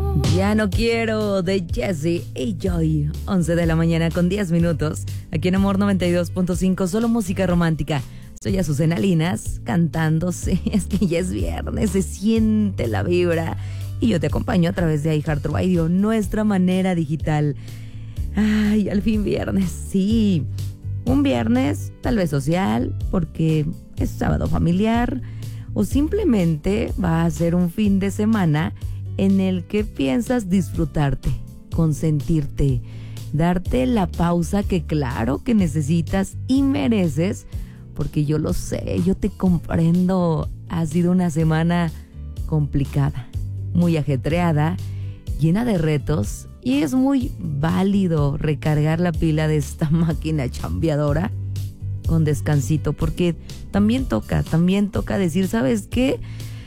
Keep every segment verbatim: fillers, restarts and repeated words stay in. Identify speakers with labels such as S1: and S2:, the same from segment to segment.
S1: Ya no quiero, de Jessie y Joy. once de la mañana con diez minutos. Aquí en Amor noventa y dos punto cinco, solo música romántica. Soy Azucena Linas, cantándose. Es que ya es viernes, se siente la vibra. Y yo te acompaño a través de iHeartRadio, nuestra manera digital. Ay, al fin viernes, sí. Un viernes tal vez social, porque es sábado familiar. O simplemente va a ser un fin de semana en el que piensas disfrutarte, consentirte, darte la pausa que claro que necesitas y mereces, porque yo lo sé, yo te comprendo. Ha sido una semana complicada, muy ajetreada, llena de retos, y es muy válido recargar la pila de esta máquina chambeadora con descansito, porque también toca, también toca decir, ¿sabes qué?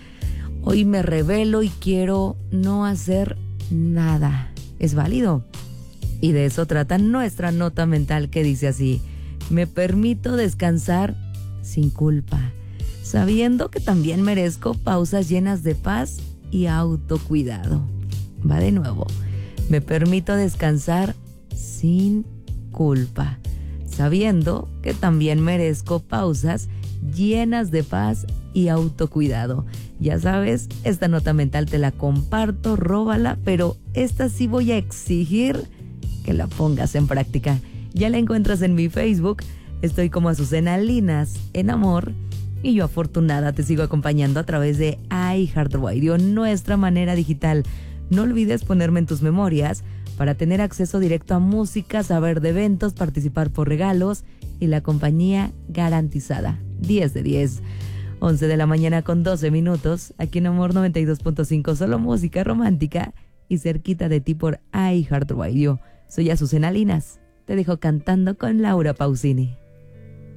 S1: Hoy me rebelo y quiero no hacer nada. Es válido. Y de eso trata nuestra nota mental, que dice así: me permito descansar sin culpa, sabiendo que también merezco pausas llenas de paz y autocuidado. Va de nuevo. Me permito descansar sin culpa, sabiendo que también merezco pausas llenas de paz y autocuidado. Ya sabes, esta nota mental te la comparto, róbala, pero esta sí voy a exigir que la pongas en práctica. Ya la encuentras en mi Facebook, estoy como Azucena Linas en Amor, y yo afortunada te sigo acompañando a través de iHeartRadio, nuestra manera digital. No olvides ponerme en tus memorias para tener acceso directo a música, saber de eventos, participar por regalos y la compañía garantizada. diez de diez. once de la mañana con doce minutos, aquí en Amor noventa y dos punto cinco, solo música romántica y cerquita de ti por iHeartRadio. Soy Azucena Linas, te dejo cantando con Laura Pausini.